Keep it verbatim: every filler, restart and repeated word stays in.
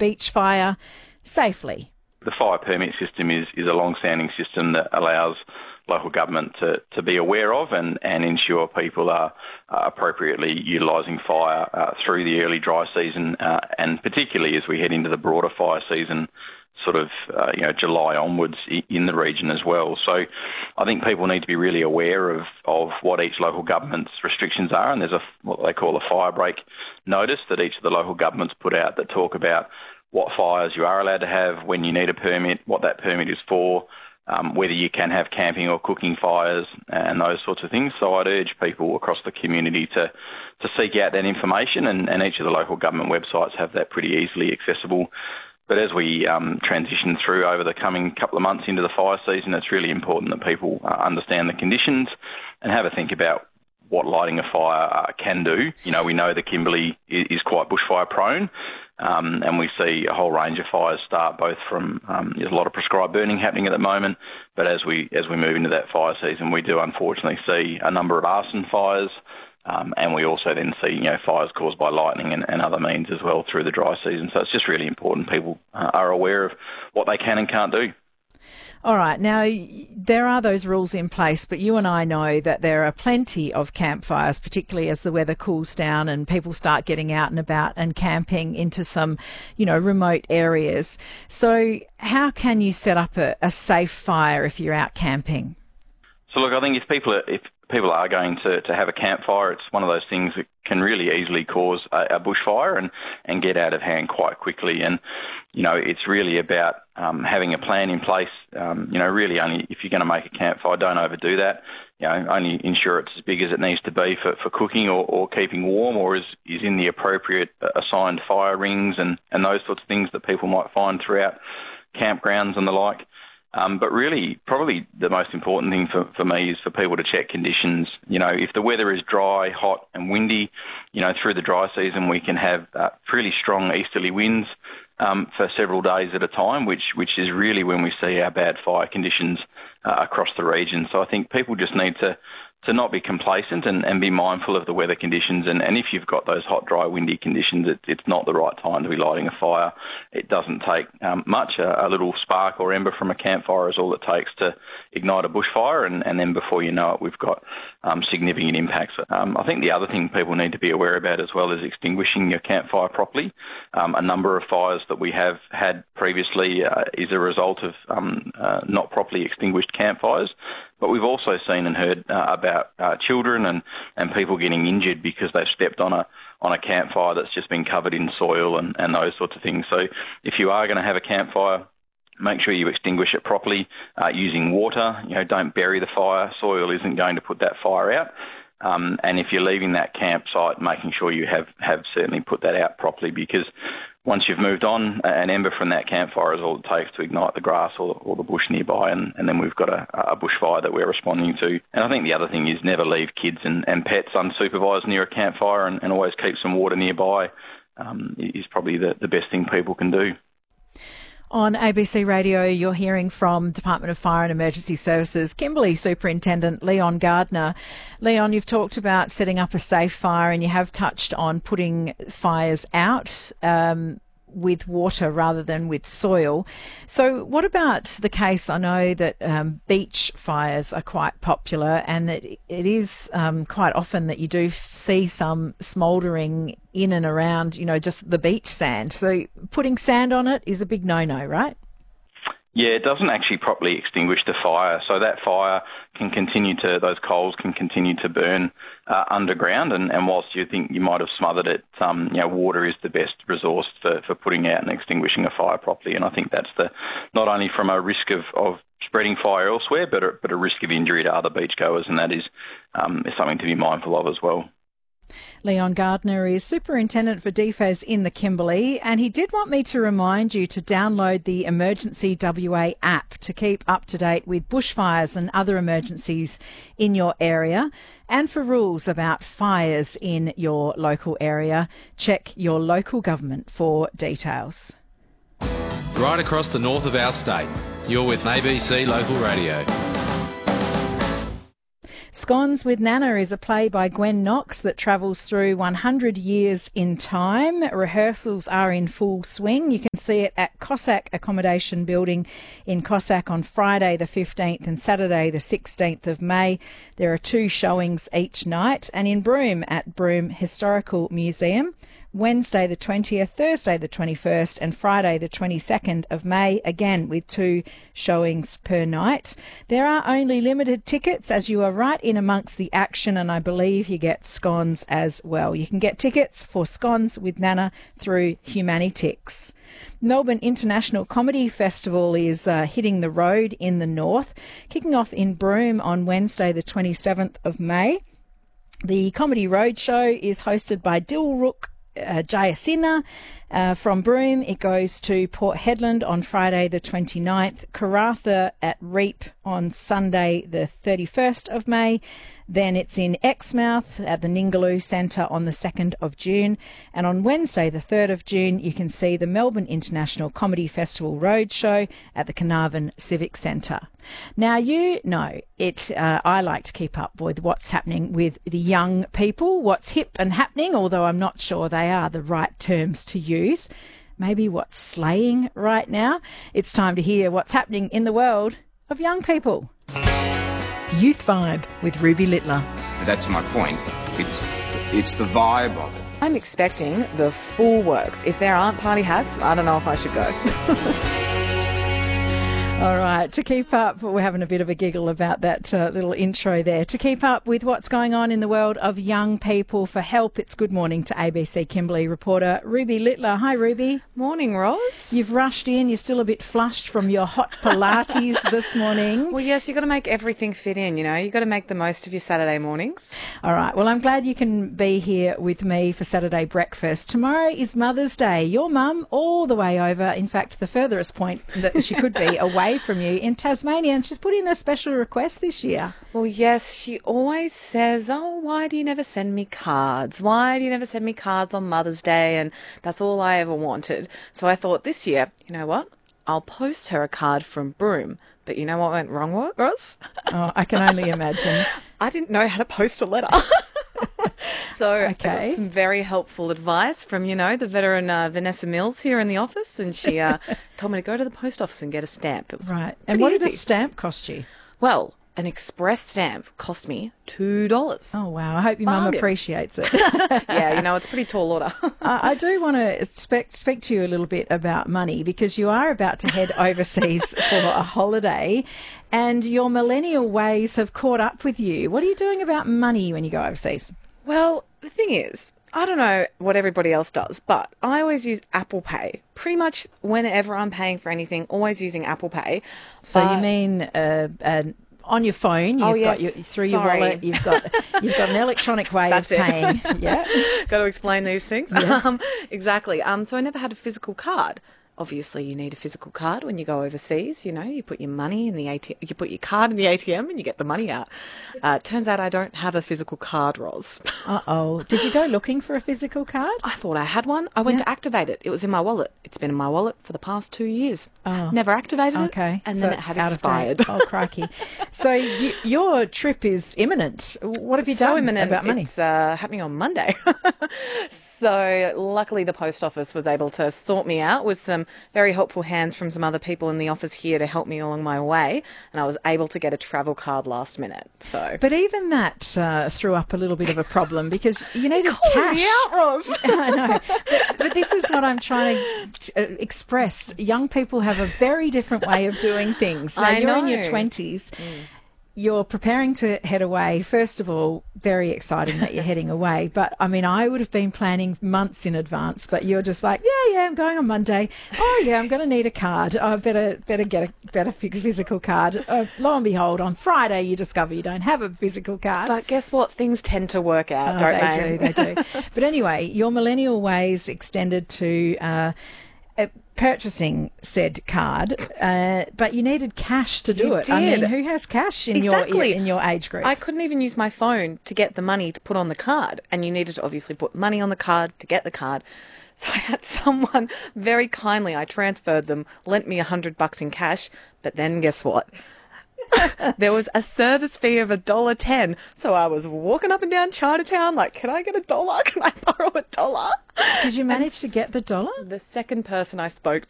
beach fire safely? The fire permit system is, is a long-standing system that allows local government to, to be aware of and, and ensure people are uh, appropriately utilising fire uh, through the early dry season uh, and particularly as we head into the broader fire season, sort of uh, you know July onwards in the region as well. So I think people need to be really aware of, of what each local government's restrictions are, and there's a what they call a fire break notice that each of the local governments put out that talk about what fires you are allowed to have, when you need a permit, what that permit is for, um, whether you can have camping or cooking fires and those sorts of things. So I'd urge people across the community to, to seek out that information, and, and each of the local government websites have that pretty easily accessible. But as we um, transition through over the coming couple of months into the fire season, it's really important that people uh, understand the conditions and have a think about what lighting a fire uh, can do. You know, we know the Kimberley is, is quite bushfire prone, um, and we see a whole range of fires start both from, um, there's a lot of prescribed burning happening at the moment, but as we as we move into that fire season, we do unfortunately see a number of arson fires, um, and we also then see, you know, fires caused by lightning and, and other means as well through the dry season. So it's just really important people uh, are aware of what they can and can't do. All right. Now, there are those rules in place, but you and I know that there are plenty of campfires, particularly as the weather cools down and people start getting out and about and camping into some, you know, remote areas. So how can you set up a, a safe fire if you're out camping? So, look, I think if people are, if people are going to, to have a campfire, it's one of those things that can really easily cause a, a bushfire and, and get out of hand quite quickly. And, you know, it's really about um, having a plan in place. Um, you know, really only if you're going to make a campfire, don't overdo that. You know, only ensure it's as big as it needs to be for, for cooking or, or keeping warm, or is, is in the appropriate assigned fire rings and, and those sorts of things that people might find throughout campgrounds and the like. Um, but really, probably the most important thing for, for me is for people to check conditions. You know, if the weather is dry, hot and windy, you know, through the dry season we can have uh, really strong easterly winds um, for several days at a time, which, which is really when we see our bad fire conditions uh, across the region. So I think people just need to to not be complacent and, and be mindful of the weather conditions. And, and if you've got those hot, dry, windy conditions, it, it's not the right time to be lighting a fire. It doesn't take um, much. A, a little spark or ember from a campfire is all it takes to ignite a bushfire, and, and then before you know it, we've got um, significant impacts. Um, I think the other thing people need to be aware about as well is extinguishing your campfire properly. Um, a number of fires that we have had previously uh, is a result of um, uh, not properly extinguished campfires. But we've also seen and heard uh, about uh, children and, and people getting injured because they've stepped on a on a campfire that's just been covered in soil and, and those sorts of things. So if you are going to have a campfire, make sure you extinguish it properly uh, using water. You know, don't bury the fire. Soil isn't going to put that fire out. Um, and if you're leaving that campsite, making sure you have, have certainly put that out properly, because once you've moved on, an ember from that campfire is all it takes to ignite the grass or, or the bush nearby, and, and then we've got a, a bushfire that we're responding to. And I think the other thing is never leave kids and, and pets unsupervised near a campfire, and, and always keep some water nearby um, is probably the, the best thing people can do. On A B C Radio, you're hearing from Department of Fire and Emergency Services, Kimberley Superintendent Leon Gardner. Leon, you've talked about setting up a safe fire, and you have touched on putting fires out um, with water rather than with soil. So what about the case? I know that um, beach fires are quite popular, and that it is um, quite often that you do see some smouldering in and around, you know, just the beach sand. So putting sand on it is a big no-no, right? Yeah, it doesn't actually properly extinguish the fire. So that fire can continue to, those coals can continue to burn uh, underground. And, and whilst you think you might have smothered it, um, you know, water is the best resource for, for putting out and extinguishing a fire properly. And I think that's the, not only from a risk of, of spreading fire elsewhere, but a, but a risk of injury to other beachgoers. And that is, um, is something to be mindful of as well. Leon Gardner is Superintendent for D F E S in the Kimberley, and he did want me to remind you to download the Emergency W A app to keep up to date with bushfires and other emergencies in your area. And for rules about fires in your local area, check your local government for details. Right across the north of our state, you're with A B C Local Radio. Scones with Nana is a play by Gwen Knox that travels through one hundred years in time. Rehearsals are in full swing. You can see it at Cossack Accommodation Building in Cossack on Friday the fifteenth and Saturday the sixteenth of May. There are two showings each night, and in Broome at Broome Historical Museum, Wednesday the twentieth, Thursday the twenty-first and Friday the twenty-second of May, again with two showings per night. There are only limited tickets as you are right in amongst the action, and I believe you get scones as well. You can get tickets for Scones with Nana through Humanitix. Melbourne International Comedy Festival is uh, hitting the road in the north, kicking off in Broome on Wednesday the twenty-seventh of May. The Comedy Roadshow is hosted by Dilruk Uh, Jayasena. Uh, from Broome, it goes to Port Hedland on Friday the twenty-ninth, Karratha at Reap on Sunday the thirty-first of May. Then it's in Exmouth at the Ningaloo Centre on the second of June. And on Wednesday the third of June, you can see the Melbourne International Comedy Festival Roadshow at the Carnarvon Civic Centre. Now, you know, it. Uh, I like to keep up with what's happening with the young people, what's hip and happening, although I'm not sure they are the right terms to use. Maybe what's slaying right now. It's time to hear what's happening in the world of young people. Youth Vibe with Ruby Littler. That's my point. It's it's the vibe of it. I'm expecting the full works. If there aren't party hats, I don't know if I should go. All right, to keep up, we're having a bit of a giggle about that uh, little intro there. To keep up with what's going on in the world of young people, for help, it's Good Morning to A B C Kimberley reporter Ruby Littler. Hi, Ruby. Morning, Roz. You've rushed in. You're still a bit flushed from your hot Pilates this morning. Well, yes, you've got to make everything fit in, you know. You've got to make the most of your Saturday mornings. All right, well, I'm glad you can be here with me for Saturday breakfast. Tomorrow is Mother's Day. Your mum all the way over, in fact, the furthest point that she could be away from you in Tasmania, and she's put in a special request this year. Well, yes, she always says, oh, why do you never send me cards? Why do you never send me cards on Mother's Day? And that's all I ever wanted. So I thought this year, you know what? I'll post her a card from Broome. But you know what went wrong, Roz? Oh, I can only imagine. I didn't know how to post a letter. So okay. I got some very helpful advice from, you know, the veteran uh, Vanessa Mills here in the office, and she uh, told me to go to the post office and get a stamp. It was right. And what did a stamp cost you? Well, an express stamp cost me two dollars. Oh, wow. I hope your mum appreciates it. Yeah, you know, it's a pretty tall order. uh, I do want to speak, speak to you a little bit about money, because you are about to head overseas for a holiday, and your millennial ways have caught up with you. What are you doing about money when you go overseas? Well, the thing is, I don't know what everybody else does, but I always use Apple Pay. Pretty much whenever I'm paying for anything, always using Apple Pay. So but... you mean uh, uh, on your phone, you've oh, got yes. your, through Sorry. your wallet, you've got you've got an electronic way That's of paying. It. Yeah, got to explain these things. Yeah. Um, exactly. Um, so I never had a physical card. Obviously, you need a physical card when you go overseas. You know, you put your money in the A T M, you put your card in the A T M, and you get the money out. Uh, turns out I don't have a physical card, Roz. Uh oh. Did you go looking for a physical card? I thought I had one. I went Yeah. to activate it. It was in my wallet. It's been in my wallet for the past two years. Oh. Never activated it. Okay, And so then it it's had out of expired. date. Oh, crikey! So you, your trip is imminent. What have you so done imminent. about money? It's uh, happening on Monday. So luckily the post office was able to sort me out with some very helpful hands from some other people in the office here to help me along my way, and I was able to get a travel card last minute. So, But even that uh, threw up a little bit of a problem, because you needed Calling cash. me out, Roz. I know. But, but this is what I'm trying to uh, express. Young people have a very different way of doing things. Now, I you're in your know. twenties. You're preparing to head away. First of all, very exciting that you're heading away. But, I mean, I would have been planning months in advance, but you're just like, yeah, yeah, I'm going on Monday. Oh, yeah, I'm going to need a card. I better better get a better physical card. Uh, lo and behold, on Friday you discover you don't have a physical card. But guess what? Things tend to work out, Oh, don't they? they? do, they do. But anyway, your millennial ways extended to uh, uh, purchasing said card, uh, but you needed cash to do You it. I mean, did. who has cash in Exactly. your in your age group? I couldn't even use my phone to get the money to put on the card, and you needed to obviously put money on the card to get the card. So I had someone very kindly, I transferred them, lent me a hundred bucks in cash, but then guess what? There was a service fee of a dollar ten. So I was walking up and down Chinatown like, can I get a dollar? Can I borrow a dollar? Did you manage to get the dollar? The second person I spoke